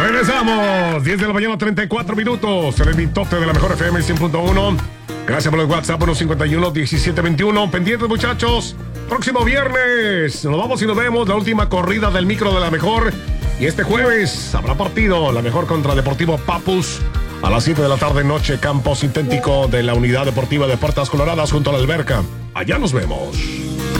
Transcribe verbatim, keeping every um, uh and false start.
Regresamos, diez de la mañana, treinta y cuatro minutos. En el mitote de la mejor F M cien punto uno. Gracias por el WhatsApp, uno cincuenta y uno, diecisiete veintiuno. Pendientes, muchachos. Próximo viernes, nos vamos y nos vemos. La última corrida del micro de la mejor. Y este jueves habrá partido, la mejor contra Deportivo Papus. A las siete de la tarde, noche, campo sintético de la Unidad Deportiva de Puertas Coloradas junto a la alberca. Allá nos vemos.